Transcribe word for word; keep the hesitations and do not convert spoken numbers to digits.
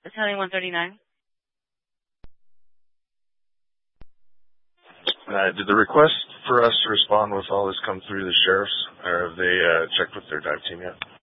Battalion one thirty-nine. Uh, did the request for us to respond with all this come through the sheriffs, or have they uh, checked with their dive team yet?